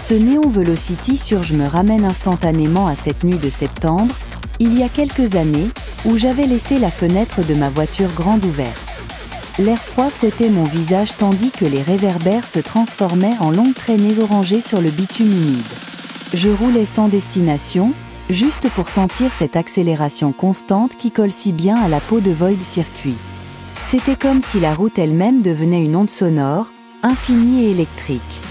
Ce néon Velocity Surge me ramène instantanément à cette nuit de septembre, il y a quelques années, où j'avais laissé la fenêtre de ma voiture grande ouverte. L'air froid fouettait mon visage tandis que les réverbères se transformaient en longues traînées orangées sur le bitume humide. Je roulais sans destination, juste pour sentir cette accélération constante qui colle si bien à la peau de Void Circuit. C'était comme si la route elle-même devenait une onde sonore, infinie et électrique.